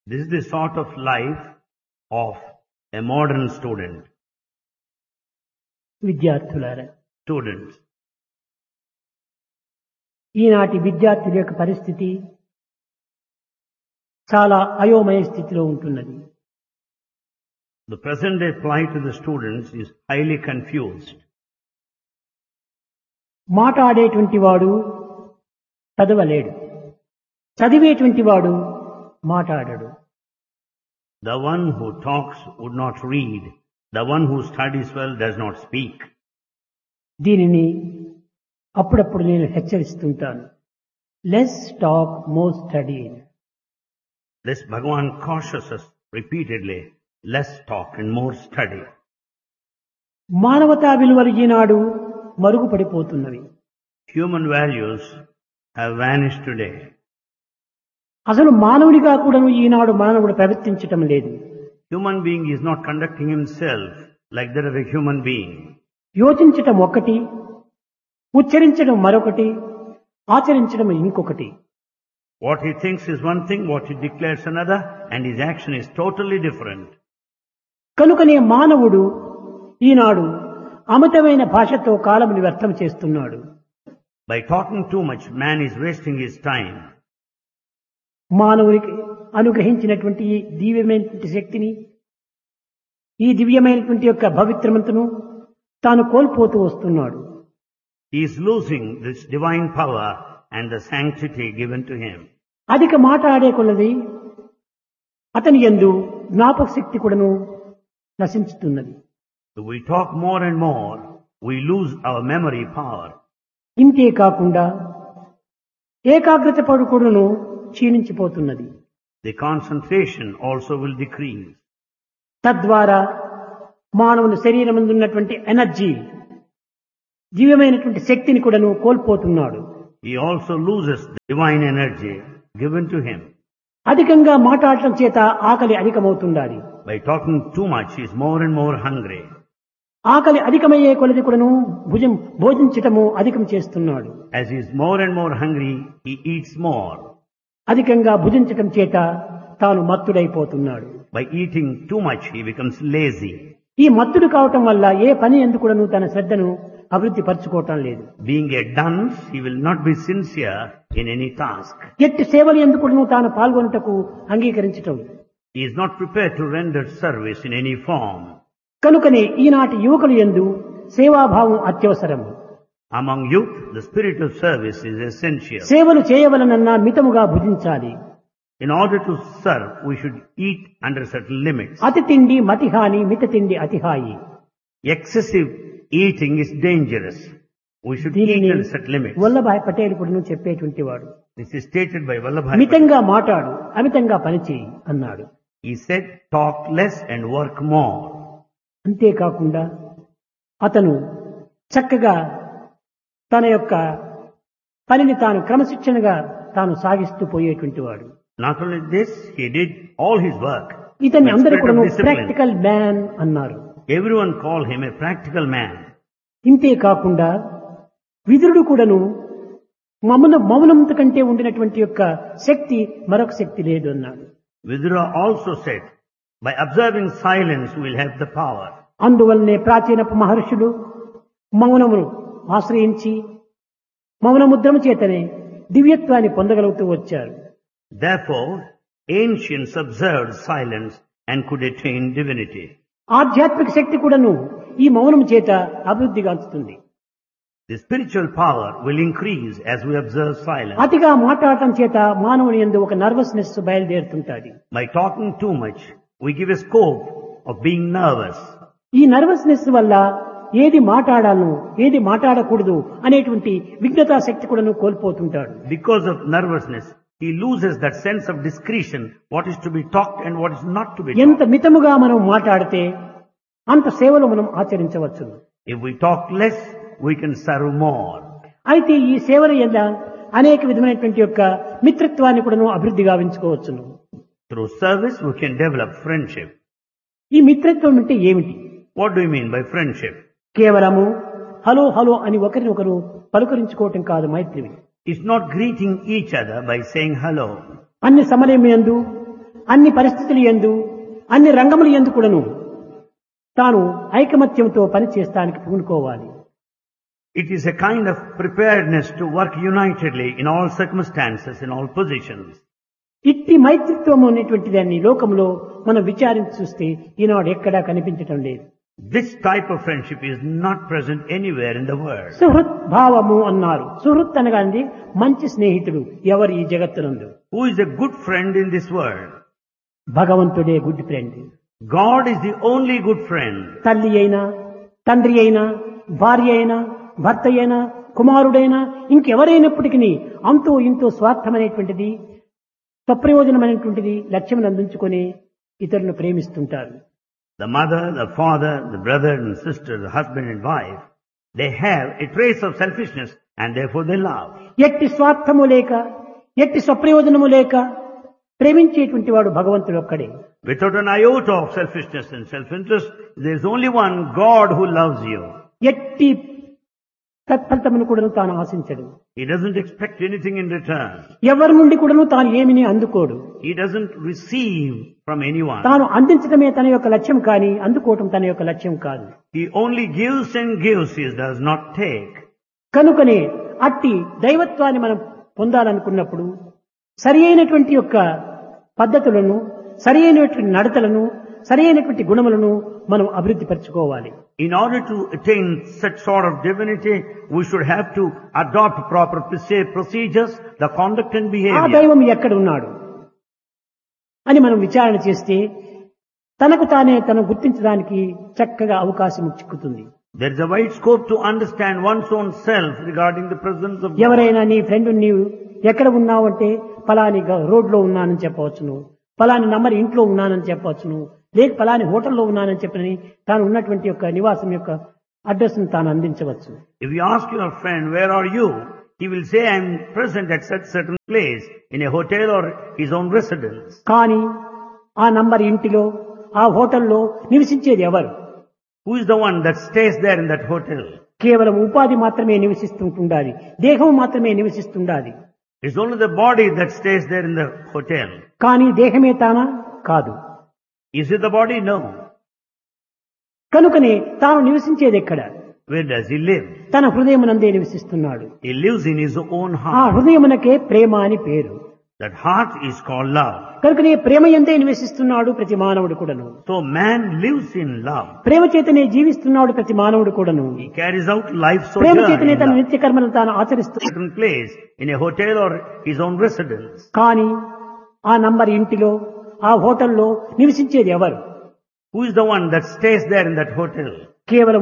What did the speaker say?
This is the sort of life of a modern student. విద్యార్థులారా, Students. ఈనాటి విద్యార్థుల యొక్క పరిస్థితి చాలా అయోమయ స్థితిలో ఉంటున్నది. The present day plight of the students is highly confused. మాట్లాడేటువంటి వాడు చదవలేడు, చదివేటువంటి వాడు మాట్లాడడు. The one who talks would not read. The one who studies well does not speak. దీనిని అప్పుడప్పుడు నేను హెచ్చరిస్తుంటాను. Less talk more study. This Bhagavan cautions us repeatedly, less talk and more study. మానవతా విలువలు ఈనాడు మరుగుపడిపోతున్నవి. Human values have vanished today. అసలు మానవుడిగా కూడా ఈనాడు మానవుడు ప్రవర్తించటం లేదు. Human being is not conducting himself like that of a human being. యోచించటం ఒకటి, ఉచ్చరించడం మరొకటి, ఆచరించడం ఇంకొకటి. What he thinks is one thing, what he declares another, and his action is totally different. కనుకనే మానవుడు ఈనాడు అమితమైన భాషతో కాలముని వ్యర్థం చేస్తున్నాడు. By talking too much, man is wasting his time. మానవునికి అనుగ్రహించినటువంటి ఈ దివ్యమైనటువంటి శక్తిని, ఈ దివ్యమైనటువంటి యొక్క పవిత్రమంతను తాను కోల్పోతూ వస్తున్నాడు. He is losing this divine power and the sanctity given to him. అధిక మాట్లాడే కొలది అతని యందు జ్ఞాపక శక్తి కూడాను నశించుతున్నది. So we talk more and more, we lose our memory power. ఇంతే కాకుండా ఏకాగ్రత పడుకోవడను క్షీణించిపోతున్నది. The concentration also will decrease. తద్వారా మానవుని శరీరమందు ఉన్నటువంటి ఎనర్జీ, దివ్యమైనటువంటి శక్తిని కూడాను కోల్పోతున్నాడు. He also loses the divine energy given to him. అధికంగా మాట్లాడటం చేత ఆకలి అధికమవుతుండాలి. By talking too much, he is more and more hungry. ఆకలి అధికమయ్యే కొలది కూడాను భోజించటము అధికం చేస్తున్నాడు. As he is more and more hungry, he eats more. అధికంగా భుజించటం చేత తాను మత్తుడైపోతున్నాడు. By eating too much, he becomes lazy. ఈ మత్తుడు కావటం వల్ల ఏ పని ఎందుకు కూడాను తన శ్రద్ధను అభివృద్ధి పరచుకోవటం లేదు. Being a dunce, he will not be sincere in any task. ఎట్టి సేవలు ఎందుకు కూడాను తాను పాల్గొనటకు అంగీకరించటం. He is not prepared to render service in any form. కనుకనే ఈనాటి యువకులు యందు సేవాభావం అత్యవసరం. Among youth, the spirit of service is essential. సేవలు చేయవలనన్నా మితముగా భుజించాలి. In order to serve, we should eat under certain limits. అతి తిండి మతిహాని, మిత తిండి అతిహాయి. Excessive eating is dangerous. We should eat దీనిని under certain limits. Vallabhbhai Patel కూడా చెప్పేటువంటి వాడు. This is stated by Vallabhai. మితంగా మాట్లాడు, అమితంగా పనిచేయి అన్నాడు. He said, talk less and work more. అంతేకాకుండా అతను చక్కగా తన యొక్క పనిని తాను క్రమశిక్షణగా తాను సాగిస్తూ పోయేటువంటి వాడు. Not only this, he did all his work. ఇతన్ని with అందరూ spirit కూడా of discipline. ప్రాక్టికల్ మ్యాన్ అన్నారు. Everyone called him a practical man. ఇంతే కాకుండా విదురుడు కూడాను మౌనంత కంటే ఉండినటువంటి యొక్క శక్తి మరొక శక్తి లేదు అన్నాడు. Vidura also said, by observing silence we will have the power. అందువల్లనే ప్రాచీన మహర్షులు మౌనమును ఆశ్రయించి మౌనముద్రము చేతనే దివ్యత్వాన్ని పొందగలుగుతూ వచ్చారు. Therefore, ancients observed silence and could attain divinity. ఆధ్యాత్మిక శక్తి కూడాను ఈ మౌనము చేత అభివృద్ధిగాంచుతుంది. The spiritual power will increase as we observe silence. అతిగా మాట్లాడటం చేత మానవుని యందు ఒక nervousness బయలుదేరుతుంటాది. By talking too much, we give a scope of being nervous. ఈ నర్వస్నెస్ వల్ల ఏది మాట్లాడాలను ఏది మాట్లాడకూడదు అనేటువంటి విజ్ఞతా శక్తి కూడాను కోల్పోతుంటాడు. Because of nervousness, he loses that sense of discretion, what is to be talked and what is not to be ఎంత talked. మితముగా మనం మాట్లాడితే అంత సేవలు మనం ఆచరించవచ్చు. If we talk less, we can serve more. అయితే ఈ సేవల యందు అనేక విధమైనటువంటి యొక్క మిత్రత్వాన్ని కూడాను అభివృద్ధి గావించుకోవచ్చును. Through service, we can develop friendship. ఈ మిత్రత్వం అంటే ఏమిటి? What do you mean by friendship? కేవలము హలో హలో అని ఒకరినొకరు పలుకరించుకోవటం కాదు మైత్రి. It's not greeting each other by saying hello. అన్ని సమయమందు అన్ని పరిస్థితులు యందు అన్ని రంగములు యందు కూడాను తాను ఐకమత్యంతో పని చేస్తానికి పూనుకోవాలి. It is a kind of preparedness to work unitedly in all circumstances, in all positions. ఇట్టి మైత్రిత్వం అనేటువంటి దాన్ని లోకంలో మనం విచారించి చూస్తే ఈనాడు ఎక్కడా కనిపించటం లేదు. This type of friendship is not present anywhere in the world. Suhrit భావము అన్నారు. సుహృత్ అనగానే మంచి స్నేహితుడు ఎవరు ఈ జగత్తునందు? Who is a good friend in this world? భగవంతుడే good friend. God is the only good friend. తల్లి అయినా, తండ్రి అయినా, భార్య అయినా, భర్త అయినా, కుమారుడైనా, ఇంకెవరైనప్పటికీ అంతో ఇంతో స్వార్థమైనటువంటిది, స్వప్రయోజనమైనటువంటిది లక్ష్యం అందించుకొని ఇతరులను ప్రేమిస్తుంటారు. The mother, the father, the brother and sister, the husband and wife, they have a trace of selfishness and therefore they love. ఎట్టి స్వార్థము లేక, ఎట్టి స్వప్రయోజనము లేక ప్రేమించేటువంటి వాడు భగవంతుడు ఒక్కడే. Without an iota of selfishness and self-interest, there is only one God who loves you. ఎట్టి తత్ఫలితమును కూడా తాను ఆశించడు. He doesn't expect anything in return. ఎవరి నుండి కూడా తాను ఏమీ అందుకోడు. He doesn't receive from anyone. తాను అందించడమే తన యొక్క లక్ష్యం కానీ అందుకోవటం తన యొక్క లక్ష్యం కాదు. He only gives and gives, he does not take. కనుకనే అట్టి దైవత్వాన్ని మనం పొందాలనుకున్నప్పుడు సరి అయినటువంటి యొక్క పద్ధతులను, సరి అయినటువంటి నడతలను, సరి అయినటువంటి గుణములను మనం అభివృద్ధి పరచుకోవాలి. In order to attain such sort of divinity, we should have to adopt proper procedures, the conduct and ఆ behavior. దైవం ఎక్కడ ఉన్నాడు అని మనం విచారణ చేస్తే తనకు తానే తను గుర్తించడానికి చక్కగా అవకాశం చిక్కుతుంది. There is a wide scope to understand one's own self regarding the presence of God. ఎవరైనా నీ ఫ్రెండ్ నీవు ఎక్కడ ఉన్నావు అంటే ఫలాని రోడ్లో ఉన్నానని చెప్పవచ్చును, ఫలాని నంబర్ ఇంట్లో ఉన్నానని చెప్పవచ్చును, లేక ఫలాని హోటల్లో ఉన్నానని చెప్పని తాను ఉన్నటువంటి యొక్క నివాసం యొక్క అడ్రస్ ను తాను అందించవచ్చు. If you ask your friend, where are you? He will say, I am present at such certain place, in a hotel or his own residence. కానీ ఆ నంబర్ ఇంటిలో, ఆ హోటల్లో నివసించేది ఎవరు? Who is the one that stays there in that hotel? కేవలం ఉపాధి మాత్రమే నివసిస్తుండాలి, దేహం మాత్రమే నివసిస్తుండాలి. It's only the body that stays there in the hotel. కానీ దేహమే తానా? కాదు. Is it the body? No. కనుకనే తాను నివసించేది ఎక్కడ? Where does he live? తన హృదయమునందే నివసిస్తున్నాడు. He lives in his own ఆ heart. హృదయమునకే ప్రేమ అని పేరు. That heart is called love. కనుకనే ప్రేమ ఎందే నివసిస్తున్నాడు ప్రతి మానవుడు కూడాను. So man lives in love. ప్రేమ చేతనే జీవిస్తున్నాడు ప్రతి మానవుడు కూడాను. He carries out life Prema sojourn చేతనే in తన love. నిత్య కర్మలను తాను ఆచరిస్తున్నాడు. Certain place, in a hotel or his own residence. కానీ ఆ నంబర్ ఇంటిలో, ఆ హోటల్లో నివసించేది ఎవరు? Who is the one that stays there in that hotel? కేవలం